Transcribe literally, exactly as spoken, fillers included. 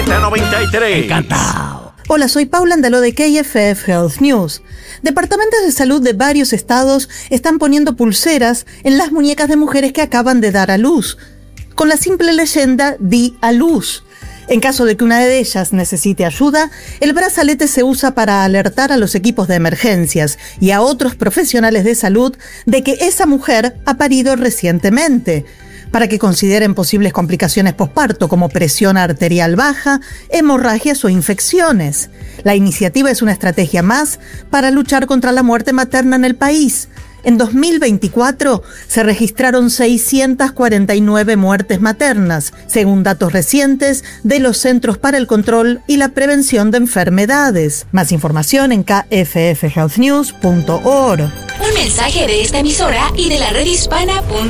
La noventa y tres. Encantado. Hola, soy Paula Andaló de K F F Health News. Departamentos de salud de varios estados están poniendo pulseras en las muñecas de mujeres que acaban de dar a luz, con la simple leyenda "di a luz". En caso de que una de ellas necesite ayuda, el brazalete se usa para alertar a los equipos de emergencias y a otros profesionales de salud de que esa mujer ha parido recientemente, para que consideren posibles complicaciones posparto como presión arterial baja, hemorragias o infecciones. La iniciativa es una estrategia más para luchar contra la muerte materna en el país. En dos mil veinticuatro se registraron seiscientas cuarenta y nueve muertes maternas, según datos recientes de los Centros para el Control y la Prevención de Enfermedades. Más información en k f f health news punto org. Un mensaje de esta emisora y de la red hispana punto com.